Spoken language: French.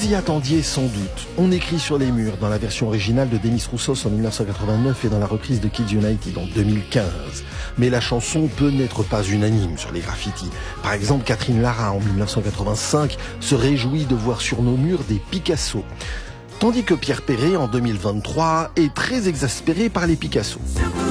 Vous y attendiez sans doute. On écrit sur les murs dans la version originale de Demis Roussos en 1989 et dans la reprise de Kids United en 2015. Mais la chanson peut n'être pas unanime sur les graffitis. Par exemple, Catherine Lara en 1985 se réjouit de voir sur nos murs des Picasso. Tandis que Pierre Perret en 2023 est très exaspéré par les Picasso.